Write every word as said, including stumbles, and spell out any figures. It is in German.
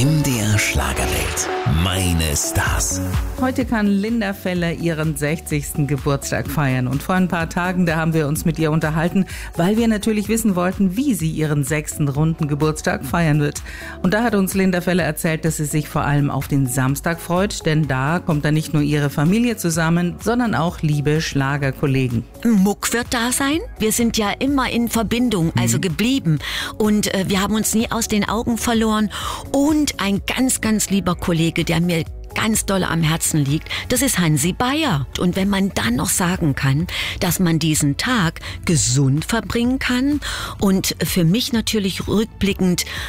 M D R Schlagerwelt. Meine Stars. Heute kann Linda Feller ihren sechzigsten Geburtstag feiern. Und vor ein paar Tagen, da haben wir uns mit ihr unterhalten, weil wir natürlich wissen wollten, wie sie ihren sechsten runden Geburtstag feiern wird. Und da hat uns Linda Feller erzählt, dass sie sich vor allem auf den Samstag freut, denn da kommt dann nicht nur ihre Familie zusammen, sondern auch liebe Schlagerkollegen. Muck wird da sein. Wir sind ja immer in Verbindung, also mhm. geblieben. Und äh, wir haben uns nie aus den Augen verloren. Und ein ganz, ganz lieber Kollege, der mir ganz doll am Herzen liegt, das ist Hansi Beyer. Und wenn man dann noch sagen kann, dass man diesen Tag gesund verbringen kann und für mich natürlich rückblickend